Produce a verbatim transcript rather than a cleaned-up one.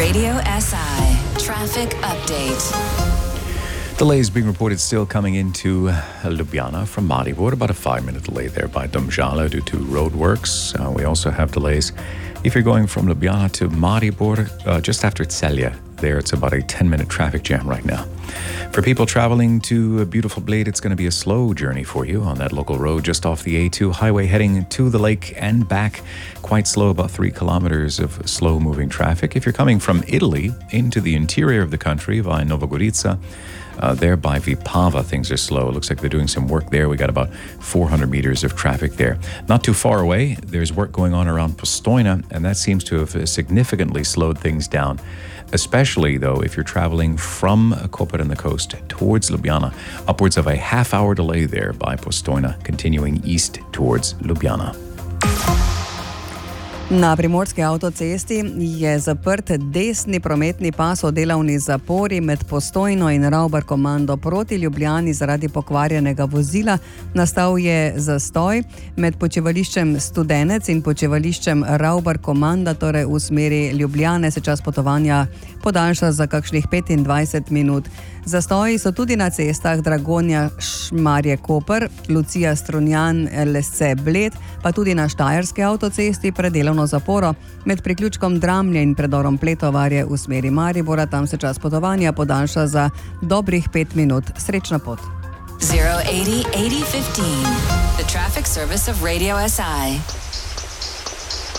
Radio S I traffic update. Delays being reported still coming into Ljubljana from Maribor. About a five-minute delay there by Domžale due to roadworks. Uh, we also have delays if you're going from Ljubljana to Maribor uh, just after Celje. There, it's about a ten-minute traffic jam right now. For people traveling to beautiful Bled, it's going to be a slow journey for you on that local road just off the A two highway heading to the lake and back. Quite slow, about three kilometers of slow-moving traffic. If you're coming from Italy into the interior of the country via Nova Gorica, uh, there by Vipava, things are slow. It looks like they're doing some work there. We got about four hundred meters of traffic there. Not too far away, there's work going on around Postojna, and that seems to have significantly slowed things down. Especially, though, if you're traveling from Koper and the coast towards Ljubljana, upwards of a half-hour delay there by Postojna, continuing east towards Ljubljana. Na primorski avtocesti je zaprt desni prometni pas v delovni zapori med Postojno in Ravbar komando proti Ljubljani zaradi pokvarjenega vozila. Nastal je zastoj med počivališčem Studenec in počivališčem Ravbar komanda, torej v smeri Ljubljane se čas potovanja podaljša za kakšnih petindvajset minut. Zastoji so tudi na cestah Dragonja Šmarje Koper, Lucija Strunjan Lesce Bled, pa tudi na štajerski avtocesti pred delovno zaporo med priključkom Dramlje in predorom Pletovarje v smeri Maribora. Tam se čas potovanja podaljša za dobrih pet minut. Srečna pot. zero eighty eighty fifteen. The traffic service of Radio S I.